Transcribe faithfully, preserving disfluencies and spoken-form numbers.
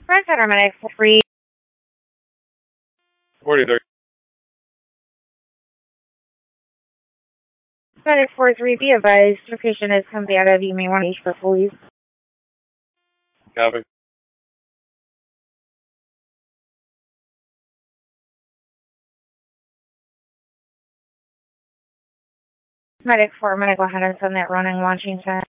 Red Center Medic three. forty-three. Medic four three, be advised, location is combative. You may want to reach for police. Copy. Medic four, I'm going to go ahead and send that running launching test.